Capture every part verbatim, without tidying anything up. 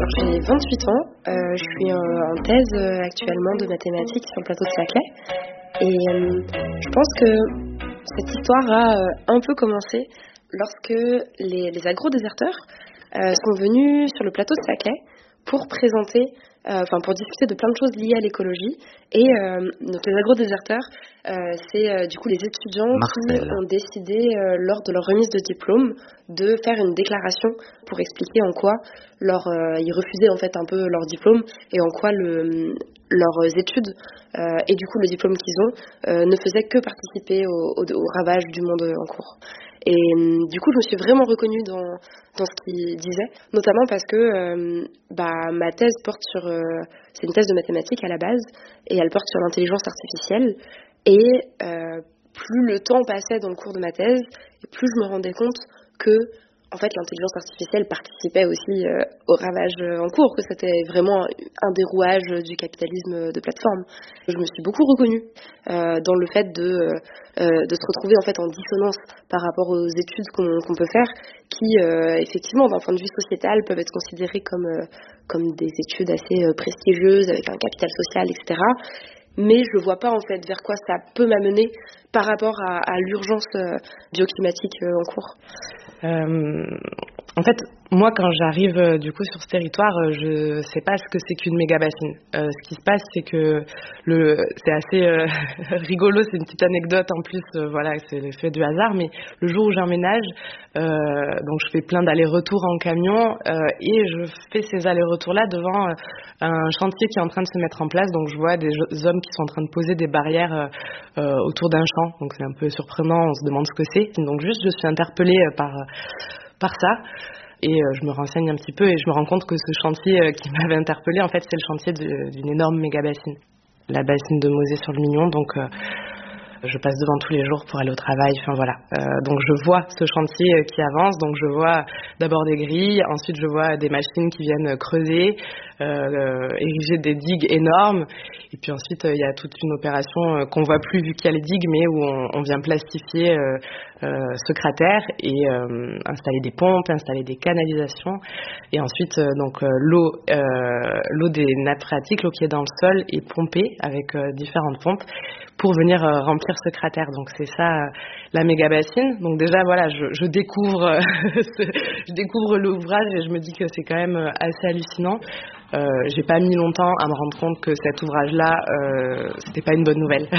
Alors j'ai vingt-huit ans, euh, je suis en, en thèse euh, actuellement de mathématiques sur le plateau de Saclay et euh, je pense que cette histoire a euh, un peu commencé lorsque les, les agro-déserteurs euh, sont venus sur le plateau de Saclay pour présenter, euh, enfin pour discuter de plein de choses liées à l'écologie. Et euh, donc les agro-déserteurs, euh, c'est euh, du coup les étudiants Marcel. qui ont décidé euh, lors de leur remise de diplôme de faire une déclaration pour expliquer en quoi leur, euh, ils refusaient en fait un peu leur diplôme et en quoi le, leurs études euh, et du coup le diplôme qu'ils ont euh, ne faisaient que participer au, au, au ravage du monde en cours. Et euh, du coup, je me suis vraiment reconnue dans, dans ce qu'il disait, notamment parce que euh, bah, ma thèse porte sur... Euh, c'est une thèse de mathématiques à la base, et elle porte sur l'intelligence artificielle. Et euh, plus le temps passait dans le cours de ma thèse, et plus je me rendais compte que en fait, l'intelligence artificielle participait aussi euh, au ravage euh, en cours, que c'était vraiment un des rouages du capitalisme de plateforme. Je me suis beaucoup reconnue euh, dans le fait de, euh, de se retrouver en fait en dissonance par rapport aux études qu'on, qu'on peut faire, qui euh, effectivement, d'un point de vue sociétal, peuvent être considérées comme, euh, comme des études assez euh, prestigieuses, avec un capital social, et cetera. Mais je vois pas en fait vers quoi ça peut m'amener par rapport à, à l'urgence euh, bioclimatique euh, en cours. Euh, en fait, moi, quand j'arrive euh, du coup sur ce territoire, euh, je sais pas ce que c'est qu'une méga-bassine. Euh, ce qui se passe, c'est que le, c'est assez euh, rigolo, c'est une petite anecdote en plus, euh, voilà, c'est l'effet du hasard, mais le jour où j'emménage, euh, donc je fais plein d'allers-retours en camion euh, et je fais ces allers-retours-là devant euh, un chantier qui est en train de se mettre en place, donc je vois des hommes qui sont en train de poser des barrières euh, euh, autour d'un champ, donc c'est un peu surprenant, on se demande ce que c'est, donc juste je suis interpellée par, par ça. Et euh, je me renseigne un petit peu et je me rends compte que ce chantier euh, qui m'avait interpellée, en fait, c'est le chantier de, d'une énorme méga-bassine. La bassine de Mauzé-sur-le-Mignon, donc euh, je passe devant tous les jours pour aller au travail, enfin voilà. Euh, donc je vois ce chantier euh, qui avance, donc je vois d'abord des grilles, ensuite je vois des machines qui viennent creuser, euh, euh, ériger des digues énormes, et puis ensuite il euh, y a toute une opération euh, qu'on voit plus vu qu'il y a les digues, mais où on, on vient plastifier euh, euh, ce cratère et euh, installer des pompes, installer des canalisations, et ensuite euh, donc euh, l'eau, euh, l'eau des nappes phréatiques, l'eau qui est dans le sol, est pompée avec euh, différentes pompes pour venir euh, remplir ce cratère. Donc c'est ça euh, la méga bassine. Donc déjà voilà, je, je découvre euh, ce, je découvre l'ouvrage et je me dis que c'est quand même euh, assez hallucinant. Euh, j'ai pas mis longtemps à me rendre compte que cet ouvrage-là, euh, c'était pas une bonne nouvelle.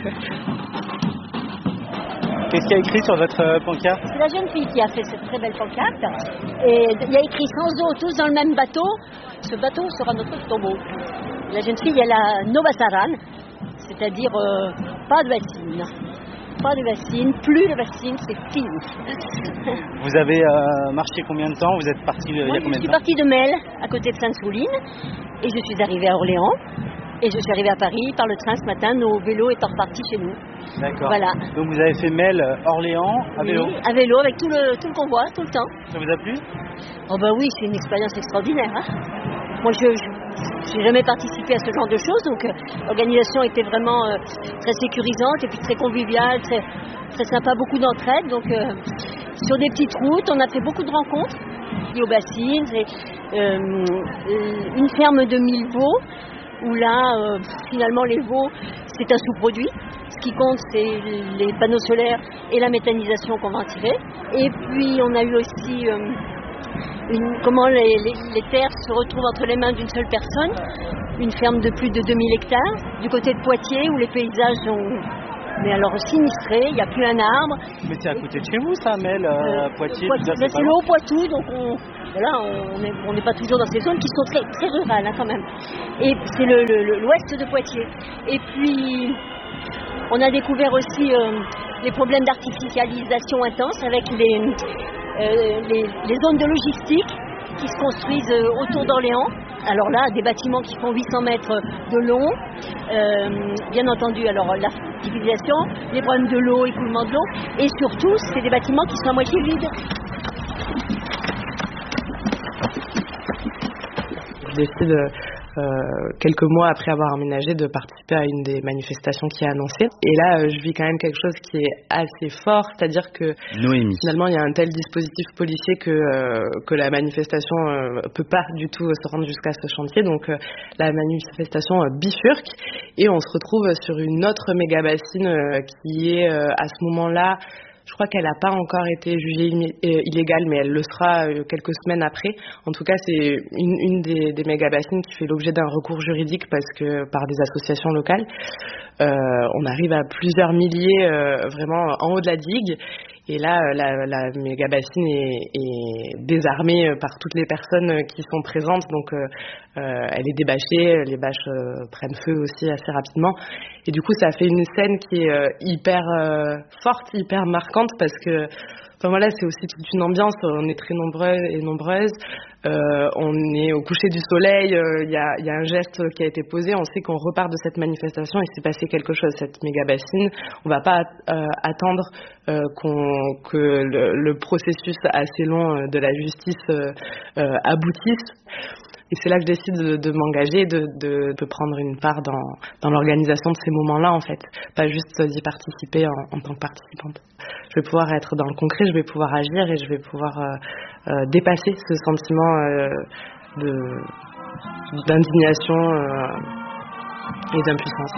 Qu'est-ce qu'il y a écrit sur votre euh, pancarte ? C'est la jeune fille qui a fait cette très belle pancarte. Et il y a écrit sans eau, tous dans le même bateau. Ce bateau sera notre tombeau. La jeune fille, elle a no basaran, c'est-à-dire euh, pas de bassine. Pas de bassine, plus de bassine, c'est fini. Vous avez euh, marché combien de temps ? Vous êtes parti euh, il y a combien de temps ? Je suis partie de Melle, à côté de Sainte-Souline, et je suis arrivée à Orléans. Et je suis arrivée à Paris par le train ce matin, nos vélos étant repartis chez nous. D'accord. Voilà. Donc vous avez fait Melle, Orléans, à vélo ? Oui, à vélo, avec tout le, tout le convoi, tout le temps. Ça vous a plu ? Oh ben oui, c'est une expérience extraordinaire. Hein. Moi, je n'ai jamais participé à ce genre de choses, donc euh, l'organisation était vraiment euh, très sécurisante et puis très conviviale, très, très sympa, beaucoup d'entraide. Donc euh, sur des petites routes, on a fait beaucoup de rencontres. Au bassines, et, euh, une ferme de mille veaux, où là, euh, finalement, les veaux, c'est un sous-produit. Ce qui compte, c'est les panneaux solaires et la méthanisation qu'on va en tirer. Et puis, on a eu aussi euh, une, comment les, les, les terres se retrouvent entre les mains d'une seule personne. Une ferme de plus de deux mille hectares, du côté de Poitiers, où les paysages sont... Mais alors sinistrés, il n'y a plus un arbre. Mais c'est à côté de chez vous, ça, Melle, euh, Poitiers. Poitiers ça, c'est c'est le Haut-Poitou, donc on... Voilà, on n'est on n'est pas toujours dans ces zones qui sont très, très rurales hein, quand même. Et c'est le, le, l'ouest de Poitiers. Et puis, on a découvert aussi euh, les problèmes d'artificialisation intense avec les, euh, les, les zones de logistique qui se construisent euh, autour d'Orléans. Alors là, des bâtiments qui font huit cents mètres de long. Euh, bien entendu, alors l'artificialisation, les problèmes de l'eau, écoulement de l'eau. Et surtout, c'est des bâtiments qui sont à moitié vides. Je décide euh, quelques mois après avoir emménagé, de participer à une des manifestations qui est annoncée. Et là, euh, je vis quand même quelque chose qui est assez fort, c'est-à-dire que Noémie. Finalement, il y a un tel dispositif policier que, euh, que la manifestation euh, peut pas du tout se rendre jusqu'à ce chantier. Donc, euh, la manifestation euh, bifurque et on se retrouve sur une autre méga bassine euh, qui est euh, à ce moment-là. Je crois qu'elle n'a pas encore été jugée illégale, mais elle le sera quelques semaines après. En tout cas, c'est une, une des, des méga-bassines qui fait l'objet d'un recours juridique parce que par des associations locales. Euh, on arrive à plusieurs milliers euh, vraiment en haut de la digue. Et là, la, la méga-bassine est, est désarmée par toutes les personnes qui sont présentes. Donc, euh, euh, elle est débâchée, les bâches euh, prennent feu aussi assez rapidement. Et du coup, ça fait une scène qui est euh, hyper euh, forte, hyper marquante parce que, enfin voilà, c'est aussi toute une ambiance. On est très nombreux et nombreuses. Euh, on est au coucher du soleil. Il euh, y, a, y a un geste qui a été posé. On sait qu'on repart de cette manifestation. Il s'est passé quelque chose. Cette méga bassine, on va pas euh, attendre euh, qu'on, que le, le processus assez long de la justice euh, euh, aboutisse. Et c'est là que je décide de, de m'engager, de, de, de prendre une part dans, dans l'organisation de ces moments-là, en fait. Pas juste d'y participer en, en tant que participante. Je vais pouvoir être dans le concret, je vais pouvoir agir et je vais pouvoir euh, euh, dépasser ce sentiment euh, de, d'indignation euh, et d'impuissance.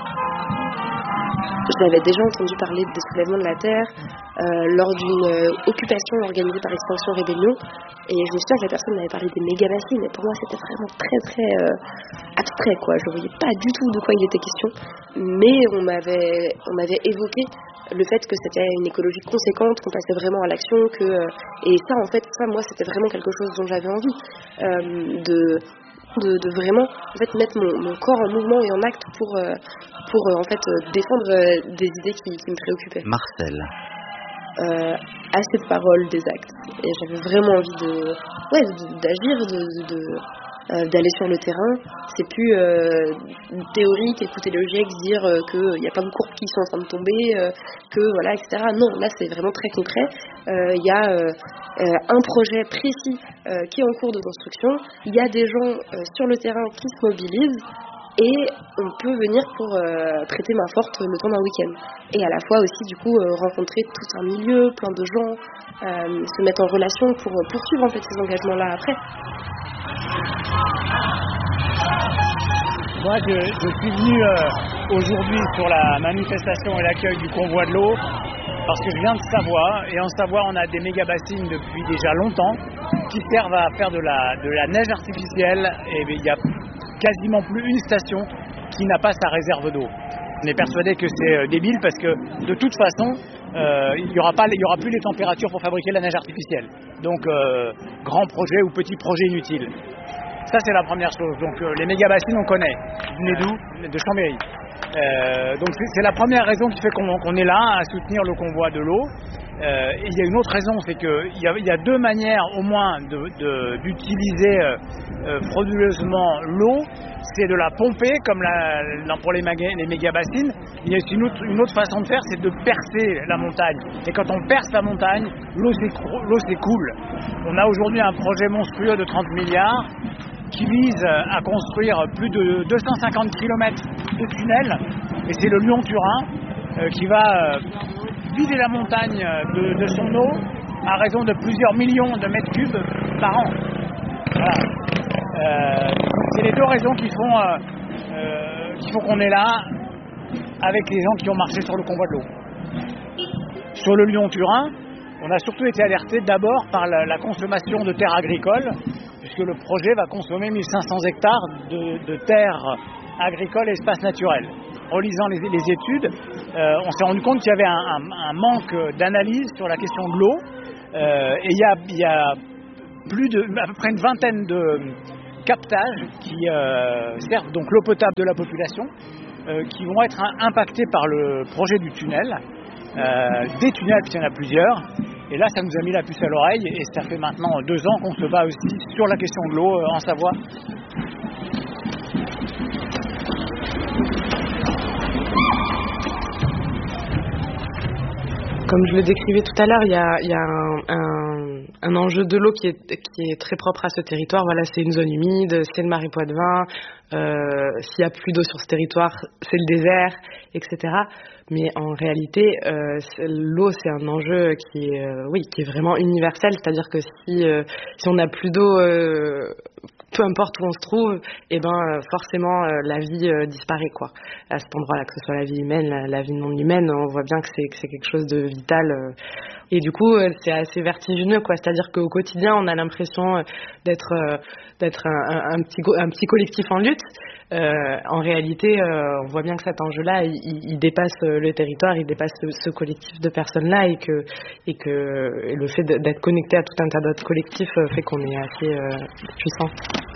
J'avais déjà entendu parler des soulèvements de la Terre euh, lors d'une euh, occupation organisée par Extinction Rébellion. Et je me souviens que la personne m'avait parlé des méga-bassines. Et pour moi, c'était vraiment très, très euh, abstrait, quoi. Je ne voyais pas du tout de quoi il était question. Mais on m'avait, on m'avait évoqué le fait que c'était une écologie conséquente, qu'on passait vraiment à l'action. Que, euh, et ça, en fait, ça, moi, c'était vraiment quelque chose dont j'avais envie. Euh, de... De, de vraiment en fait mettre mon, mon corps en mouvement et en acte pour euh, pour euh, en fait euh, défendre euh, des idées qui, qui me préoccupaient. Marcel. Euh, assez de paroles, des actes. Et j'avais vraiment envie de ouais de, d'agir, de, de, de euh, d'aller sur le terrain. C'est plus euh, théorique, écouter le G I E C, dire euh, qu'il n'y a pas de courbes qui sont en train de tomber, euh, que voilà, et cetera. Non, là c'est vraiment très concret. Il euh, y a euh, euh, un projet précis euh, qui est en cours de construction. Il y a des gens euh, sur le terrain qui se mobilisent. Et on peut venir pour euh, prêter main forte le temps d'un week-end. Et à la fois aussi, du coup, euh, rencontrer tout un milieu, plein de gens, euh, se mettre en relation pour euh, poursuivre en fait ces engagements-là après. Moi, je, je suis venu euh, aujourd'hui sur la manifestation et l'accueil du convoi de l'eau parce que je viens de Savoie. Et en Savoie, on a des méga-bassines depuis déjà longtemps qui servent à faire de la, de la neige artificielle. Et il y a quasiment plus une station qui n'a pas sa réserve d'eau. On est persuadé que c'est euh, débile parce que de toute façon, euh, il n'y aura pas, il y aura plus les températures pour fabriquer la neige artificielle. Donc, euh, grand projet ou petit projet inutile. Ça, c'est la première chose. Donc, euh, les méga-bassines, on connaît. Vous venez d'où ? De Chambéry. Euh, donc, c'est, c'est la première raison qui fait qu'on, qu'on est là à soutenir le convoi de l'eau. Euh, et il y a une autre raison, c'est qu'il y a, il y a deux manières au moins de, de, d'utiliser euh, frauduleusement l'eau. C'est de la pomper, comme la, la, pour les, maga, les méga-bassines. Il y a une autre, une autre façon de faire, c'est de percer la montagne. Et quand on perce la montagne, l'eau, l'eau s'écoule. On a aujourd'hui un projet monstrueux de trente milliards qui vise à construire plus de deux cent cinquante kilomètres de tunnels. Et c'est le Lyon-Turin euh, qui va... Euh, vider la montagne de, de son eau à raison de plusieurs millions de mètres cubes par an. Voilà. Euh, c'est les deux raisons qui font, euh, euh, qui font qu'on est là avec les gens qui ont marché sur le convoi de l'eau. Sur le Lyon-Turin, on a surtout été alerté d'abord par la, la consommation de terres agricoles, puisque le projet va consommer mille cinq cents hectares de, de terres agricoles et espaces naturels. En lisant les, les études, euh, on s'est rendu compte qu'il y avait un, un, un manque d'analyse sur la question de l'eau. Euh, et il y a, il y a plus de, à peu près une vingtaine de captages qui euh, servent donc l'eau potable de la population, euh, qui vont être impactés par le projet du tunnel. Euh, des tunnels, puisqu'il y en a plusieurs. Et là, ça nous a mis la puce à l'oreille. Et ça fait maintenant deux ans qu'on se bat aussi sur la question de l'eau euh, en Savoie. Comme je le décrivais tout à l'heure, il y a, il y a un, un, un enjeu de l'eau qui est, qui est très propre à ce territoire. Voilà, c'est une zone humide, c'est le marais Poitevin. Euh, s'il y a plus d'eau sur ce territoire, c'est le désert, et cetera. Mais en réalité, euh, c'est, l'eau, c'est un enjeu qui est, euh, oui, qui est vraiment universel. C'est-à-dire que si, euh, si on n'a plus d'eau, euh, peu importe où on se trouve, eh ben euh, forcément euh, la vie euh, disparaît quoi. À cet endroit-là, que ce soit la vie humaine, la, la vie non humaine, on voit bien que c'est que c'est quelque chose de vital. Euh, et du coup, euh, c'est assez vertigineux quoi. C'est-à-dire qu'au quotidien, on a l'impression euh, d'être euh, d'être un, un, un petit un petit collectif en lutte. Euh, en réalité, euh, on voit bien que cet enjeu-là, il, il dépasse le territoire, il dépasse ce, ce collectif de personnes-là, et que et que et le fait d'être connecté à tout un tas d'autres collectifs euh, fait qu'on est assez euh, puissant.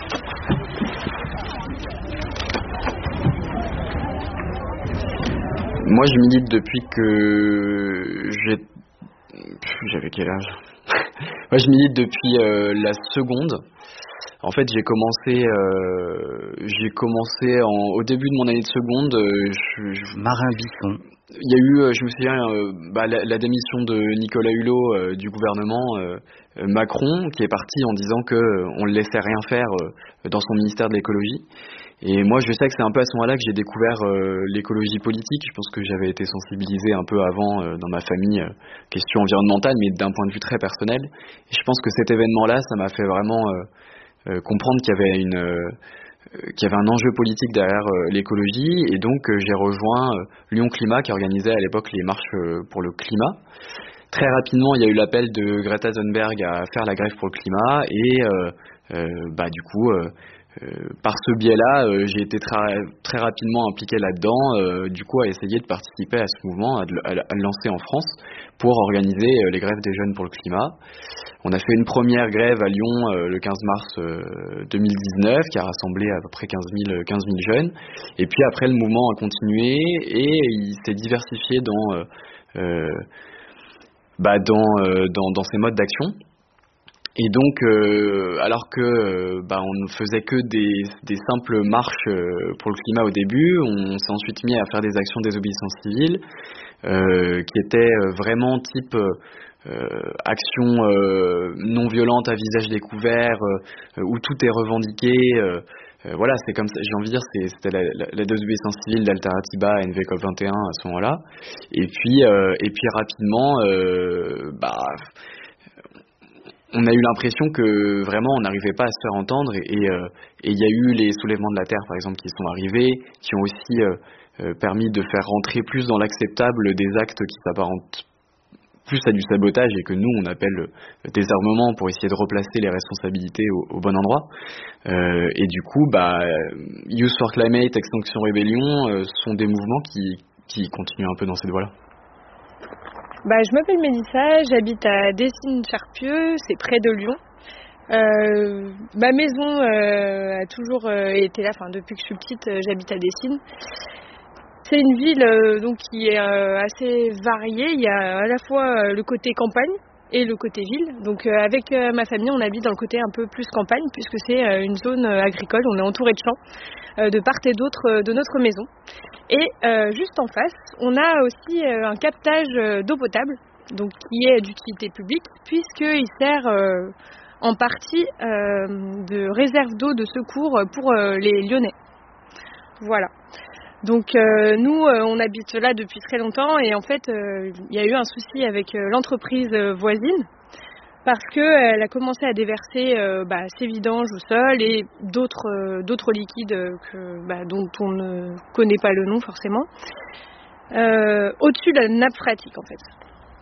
Moi, je milite depuis que j'ai... J'avais quel âge? Moi, je milite depuis euh, la seconde. En fait, j'ai commencé, euh, j'ai commencé en, au début de mon année de seconde. Euh, je, je... Marin Visson. Il y a eu, euh, je me souviens, euh, bah, la, la démission de Nicolas Hulot euh, du gouvernement euh, Macron, qui est parti en disant que euh, on le laissait rien faire euh, dans son ministère de l'écologie. Et moi, je sais que c'est un peu à ce moment-là que j'ai découvert euh, l'écologie politique. Je pense que j'avais été sensibilisé un peu avant euh, dans ma famille, euh, question environnementale, mais d'un point de vue très personnel. Et je pense que cet événement-là, ça m'a fait vraiment euh, euh, comprendre qu'il y avait une, euh, qu'il y avait un enjeu politique derrière euh, l'écologie. Et donc, euh, j'ai rejoint euh, Lyon Climat, qui organisait à l'époque les marches euh, pour le climat. Très rapidement, il y a eu l'appel de Greta Thunberg à faire la grève pour le climat. Et euh, euh, bah du coup... Euh, Euh, par ce biais-là, euh, j'ai été très, très rapidement impliqué là-dedans, euh, du coup à essayer de participer à ce mouvement, à, à, à le lancer en France pour organiser euh, les grèves des jeunes pour le climat. On a fait une première grève à Lyon euh, le quinze mars euh, deux mille dix-neuf qui a rassemblé à peu près quinze mille jeunes. Et puis après, le mouvement a continué et il s'est diversifié dans, euh, euh, bah dans, euh, dans, dans ses modes d'action. Et donc, euh, alors que euh, bah, on ne faisait que des, des simples marches euh, pour le climat au début, on s'est ensuite mis à faire des actions de désobéissance civile, euh, qui étaient vraiment type euh, action euh, non violente à visage découvert, euh, où tout est revendiqué. Euh, euh, voilà, c'est comme ça. J'ai envie de dire, c'est, c'était la, la, la désobéissance civile d'Alteratiba à N V COP vingt et un à ce moment-là. Et puis, euh, et puis rapidement, euh, bah on a eu l'impression que vraiment on n'arrivait pas à se faire entendre, et il euh, et y a eu les soulèvements de la terre par exemple qui sont arrivés, qui ont aussi euh, euh, permis de faire rentrer plus dans l'acceptable des actes qui s'apparentent plus à du sabotage et que nous on appelle le désarmement, pour essayer de replacer les responsabilités au, au bon endroit. Euh, et du coup, bah, Youth for Climate, Extinction Rebellion euh, sont des mouvements qui, qui continuent un peu dans cette voie-là. Bah, je m'appelle Mélissa, j'habite à Dessines-Charpieu, c'est près de Lyon. Euh, ma maison euh, a toujours euh, été là, enfin depuis que je suis petite, euh, j'habite à Dessines. C'est une ville euh, donc qui est euh, assez variée. Il y a à la fois euh, le côté campagne et le côté ville. Donc euh, avec euh, ma famille, on habite dans le côté un peu plus campagne puisque c'est euh, une zone euh, agricole. On est entouré de champs euh, de part et d'autre euh, de notre maison. Et euh, juste en face, on a aussi euh, un captage euh, d'eau potable, donc qui est d'utilité publique, puisqu'il sert euh, en partie euh, de réserve d'eau de secours pour euh, les Lyonnais. Voilà. Donc euh, nous, euh, on habite là depuis très longtemps, et en fait, il euh, y a eu un souci avec euh, l'entreprise euh, voisine, parce qu'elle a commencé à déverser euh, bah, ses vidanges au sol et d'autres, euh, d'autres liquides que, bah, dont on ne connaît pas le nom forcément, euh, au-dessus de la nappe phréatique en fait.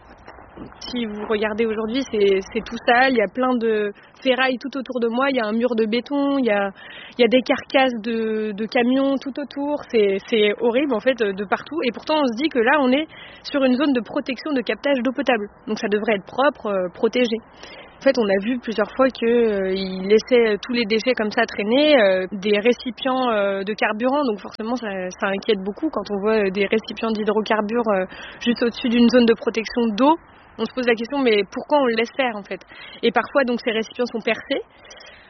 Si vous regardez aujourd'hui, c'est, c'est tout sale, il y a plein de ferrailles tout autour de moi, il y a un mur de béton, il y a, il y a des carcasses de, de camions tout autour, c'est, c'est horrible en fait de partout, et pourtant on se dit que là on est sur une zone de protection de captage d'eau potable, donc ça devrait être propre, euh, protégé. En fait, on a vu plusieurs fois qu'ils euh, laissaient tous les déchets comme ça traîner, euh, des récipients euh, de carburant, donc forcément ça, ça inquiète beaucoup quand on voit des récipients d'hydrocarbures euh, juste au-dessus d'une zone de protection d'eau. On se pose la question, mais pourquoi on le laisse faire en fait? Et parfois, donc, ces récipients sont percés.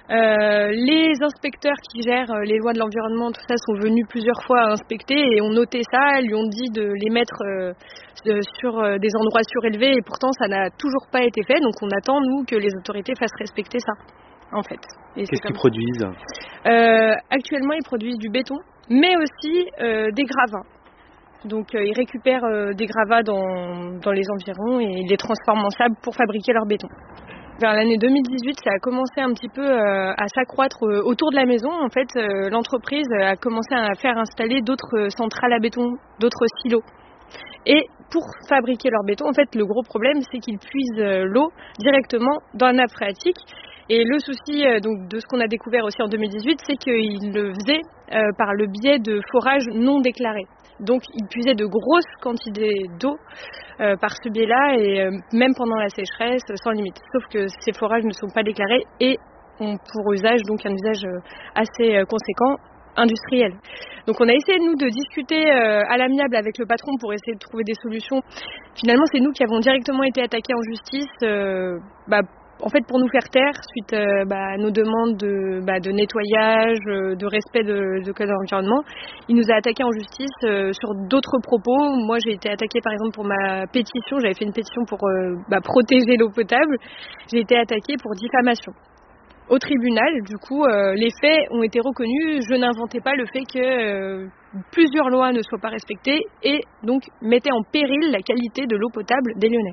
Euh, les inspecteurs qui gèrent les lois de l'environnement, tout ça, sont venus plusieurs fois à inspecter et ont noté ça, lui ont dit de les mettre euh, sur euh, des endroits surélevés et pourtant ça n'a toujours pas été fait. Donc on attend, nous, que les autorités fassent respecter ça, en fait. Et Qu'est-ce qu'ils produisent ? euh, Actuellement, ils produisent du béton, mais aussi euh, des gravats. Donc euh, ils récupèrent euh, des gravats dans, dans les environs et ils les transforment en sable pour fabriquer leur béton. Vers l'année deux mille dix-huit, ça a commencé un petit peu euh, à s'accroître euh, autour de la maison. En fait, euh, l'entreprise a commencé à faire installer d'autres centrales à béton, d'autres silos. Et pour fabriquer leur béton, en fait, le gros problème, c'est qu'ils puisent euh, l'eau directement dans la nappe phréatique. Et le souci euh, donc, de ce qu'on a découvert aussi en deux mille dix-huit, c'est qu'ils le faisaient euh, par le biais de forages non déclarés. Donc, ils puisaient de grosses quantités d'eau euh, par ce biais-là, et euh, même pendant la sécheresse, sans limite. Sauf que ces forages ne sont pas déclarés et ont pour usage, donc un usage euh, assez euh, conséquent, industriel. Donc, on a essayé, nous, de discuter euh, à l'amiable avec le patron pour essayer de trouver des solutions. Finalement, c'est nous qui avons directement été attaqués en justice, euh, bah, en fait, pour nous faire taire suite euh, bah, à nos demandes de, bah, de nettoyage, euh, de respect de, de code de l'environnement. Il nous a attaqués en justice euh, sur d'autres propos. Moi, j'ai été attaquée par exemple pour ma pétition. J'avais fait une pétition pour euh, bah, protéger l'eau potable. J'ai été attaquée pour diffamation. Au tribunal, du coup, euh, les faits ont été reconnus. Je n'inventais pas le fait que euh, plusieurs lois ne soient pas respectées et donc mettaient en péril la qualité de l'eau potable des Lyonnais.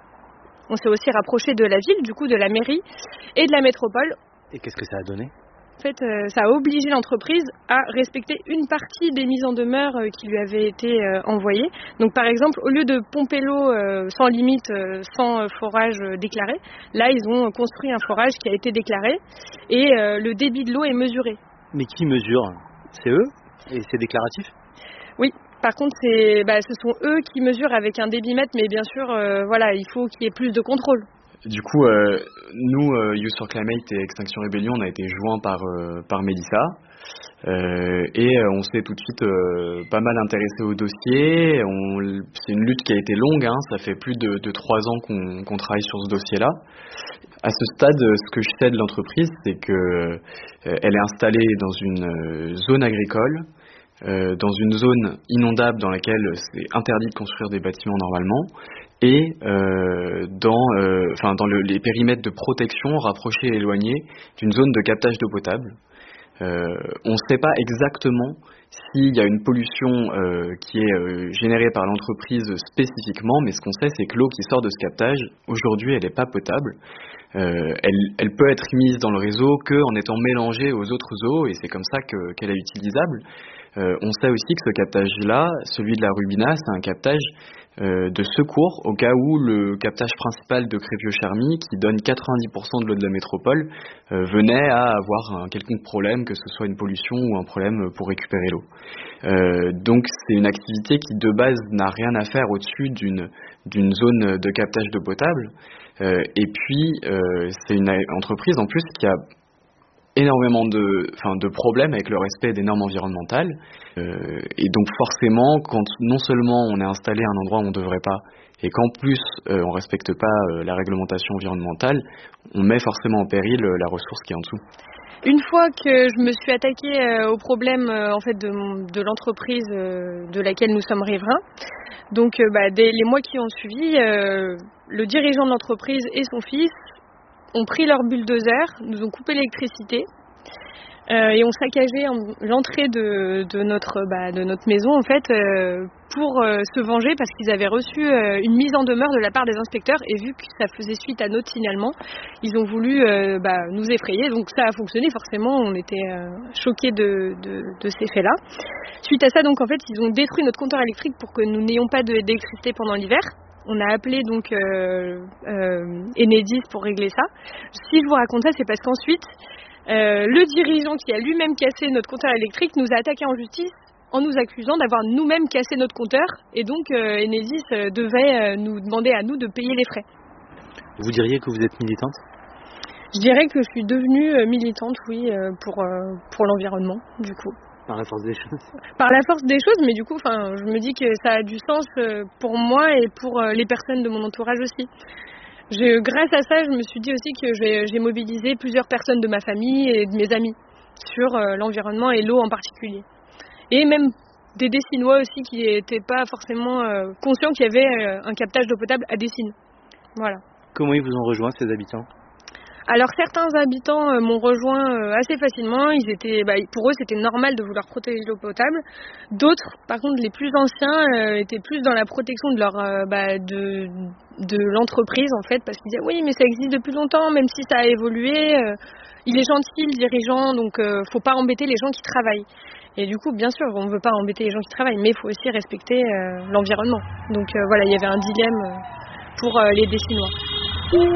On s'est aussi rapproché de la ville, du coup de la mairie et de la métropole. Et qu'est-ce que ça a donné ? En fait, euh, ça a obligé l'entreprise à respecter une partie des mises en demeure euh, qui lui avaient été euh, envoyées. Donc par exemple, au lieu de pomper l'eau euh, sans limite, euh, sans euh, forage euh, déclaré, là ils ont construit un forage qui a été déclaré et euh, le débit de l'eau est mesuré. Mais qui mesure ? C'est eux ? Et c'est déclaratif ? Oui. Par contre, c'est, bah, ce sont eux qui mesurent avec un débitmètre, mais bien sûr, euh, voilà, il faut qu'il y ait plus de contrôle. Du coup, euh, nous, euh, Youth for Climate et Extinction Rebellion, on a été joints par, euh, par Mélissa. Euh, et euh, on s'est tout de suite euh, pas mal intéressé au dossier. On, c'est une lutte qui a été longue, hein, ça fait plus de, de trois ans qu'on, qu'on travaille sur ce dossier-là. À ce stade, ce que je sais de l'entreprise, c'est que euh, elle est installée dans une euh, zone agricole, Euh, dans une zone inondable dans laquelle c'est interdit de construire des bâtiments normalement, et euh, dans, euh, enfin, dans le, les périmètres de protection rapprochés et éloignés d'une zone de captage d'eau potable. Euh, on ne sait pas exactement s'il y a une pollution euh, qui est euh, générée par l'entreprise spécifiquement, mais ce qu'on sait, c'est que l'eau qui sort de ce captage, aujourd'hui, elle n'est pas potable. Euh, elle, elle peut être mise dans le réseau qu'en étant mélangée aux autres eaux, et c'est comme ça que, qu'elle est utilisable. Euh, on sait aussi que ce captage-là, celui de la Rubina, c'est un captage euh, de secours au cas où le captage principal de Crévieux-Charmy, qui donne quatre-vingt-dix pour cent de l'eau de la métropole, euh, venait à avoir un quelconque problème, que ce soit une pollution ou un problème pour récupérer l'eau. Euh, donc c'est une activité qui de base n'a rien à faire au-dessus d'une, d'une zone de captage d'eau potable. Euh, et puis euh, c'est une entreprise en plus qui a énormément de, enfin, de problèmes avec le respect des normes environnementales. Euh, et donc forcément, quand non seulement on est installé à un endroit où on ne devrait pas, et qu'en plus euh, on ne respecte pas euh, la réglementation environnementale, on met forcément en péril euh, la ressource qui est en dessous. Une fois que je me suis attaquée euh, au problème euh, en fait de, de l'entreprise euh, de laquelle nous sommes riverains, donc euh, bah, dès les mois qui ont suivi, euh, le dirigeant de l'entreprise et son fils ont pris leur bulldozer, nous ont coupé l'électricité euh, et ont saccagé l'entrée de, de, notre, bah, de notre maison en fait euh, pour euh, se venger parce qu'ils avaient reçu euh, une mise en demeure de la part des inspecteurs et vu que ça faisait suite à notre signalement, ils ont voulu euh, bah, nous effrayer. Donc ça a fonctionné forcément, on était euh, choqués de, de, de ces faits-là. Suite à ça, donc en fait, ils ont détruit notre compteur électrique pour que nous n'ayons pas de, d'électricité pendant l'hiver. On a appelé donc euh, euh, Enedis pour régler ça. Si je vous raconte ça, c'est parce qu'ensuite, euh, le dirigeant qui a lui-même cassé notre compteur électrique nous a attaqué en justice en nous accusant d'avoir nous-mêmes cassé notre compteur. Et donc, euh, Enedis euh, devait euh, nous demander à nous de payer les frais. Vous diriez que vous êtes militante ? Je dirais que je suis devenue euh, militante, oui, euh, pour, euh, pour l'environnement, du coup. Par la force des choses. Par la force des choses, mais du coup, enfin, je me dis que ça a du sens pour moi et pour les personnes de mon entourage aussi. Je, grâce à ça, je me suis dit aussi que j'ai, j'ai mobilisé plusieurs personnes de ma famille et de mes amis sur euh, l'environnement et l'eau en particulier. Et même des Dessinois aussi qui n'étaient pas forcément euh, conscients qu'il y avait euh, un captage d'eau potable à Dessines. Voilà. Comment ils vous ont rejoint, ces habitants ? Alors certains habitants euh, m'ont rejoint euh, assez facilement. Ils étaient, bah, pour eux, c'était normal de vouloir protéger l'eau potable. D'autres, par contre, les plus anciens, euh, étaient plus dans la protection de leur, euh, bah, de, de l'entreprise en fait, parce qu'ils disaient oui, mais ça existe depuis longtemps, même si ça a évolué. Euh, il est gentil, le dirigeant, donc euh, faut pas embêter les gens qui travaillent. Et du coup, bien sûr, on ne veut pas embêter les gens qui travaillent, mais il faut aussi respecter euh, l'environnement. Donc euh, voilà, il y avait un dilemme euh, pour euh, les Dessinois.